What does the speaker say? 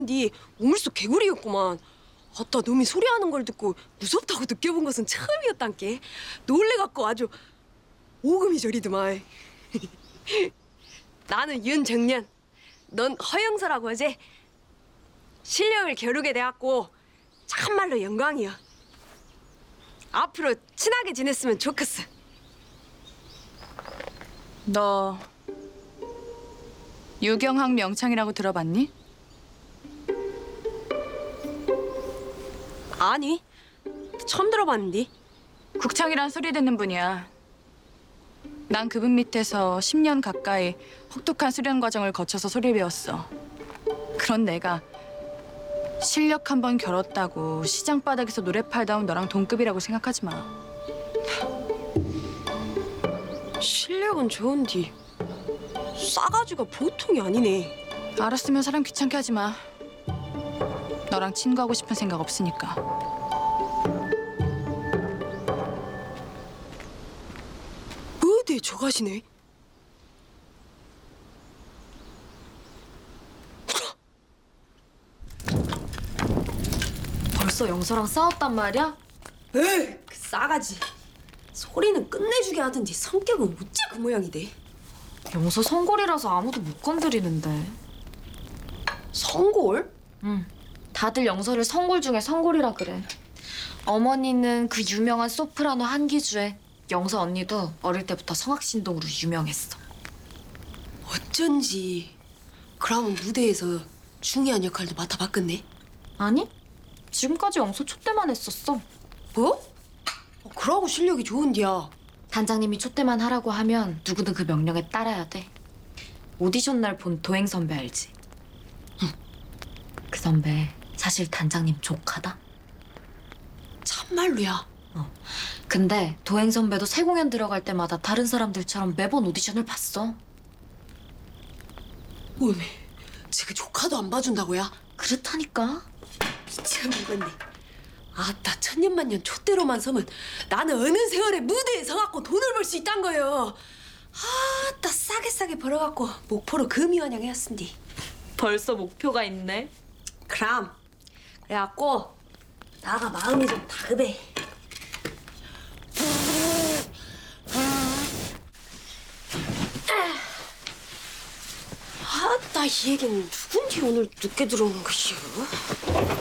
니 우물속 개구리였구만. 아따 놈이 소리하는 걸 듣고 무섭다고 느껴본 것은 처음이었단께. 놀래갖고 아주 오금이 저리더만. 나는 윤정년, 넌 허영서라고 하지? 실력을 겨루게 돼갖고 참말로 영광이야. 앞으로 친하게 지냈으면 좋겠어. 너 유경학 명창이라고 들어봤니? 아니, 처음 들어봤는데. 국창이란 소리 듣는 분이야. 난 그분 밑에서 10년 가까이 혹독한 수련 과정을 거쳐서 소리 배웠어. 그런 내가 실력 한 번 겨뤘다고 시장 바닥에서 노래 팔다 온 너랑 동급이라고 생각하지 마. 실력은 좋은디 싸가지가 보통이 아니네. 알았으면 사람 귀찮게 하지 마. 너랑 친구하고 싶은 생각 없으니까. 어디 저가시네. 벌써 영서랑 싸웠단 말이야? 에이, 그 싸가지. 소리는 끝내주게 하던지 성격은 어째 그 모양이대. 영서 성골이라서 아무도 못 건드리는데. 성골? 응. 다들 영서를 성골 중에 성골이라 그래. 어머니는 그 유명한 소프라노 한기주에, 영서 언니도 어릴 때부터 성악신동으로 유명했어. 어쩐지. 그러면 무대에서 중요한 역할도 맡아봤겠네. 아니? 지금까지 영서 촛대만 했었어. 뭐? 그러고 실력이 좋은디야. 단장님이 촛대만 하라고 하면 누구든 그 명령에 따라야 돼. 오디션 날 본 도행 선배 알지? 그 선배 사실 단장님 조카다. 참말로야. 근데 도행 선배도 새 공연 들어갈 때마다 다른 사람들처럼 매번 오디션을 봤어. 오메, 쟤그 조카도 안 봐준다고야? 그렇다니까. 미쳐먹겠네. 아따 천년만년 촛대로만 서면 나는 어느 세월에 무대에 서갖고 돈을 벌 수 있단 거요. 아따 싸게 벌어갖고 목포로 금이환영 해왔은디. 벌써 목표가 있네. 그럼 그래갖고 나가 마음이 좀 다급해. 아따 이 얘기는 누군지 오늘 늦게 들어오는 것이오.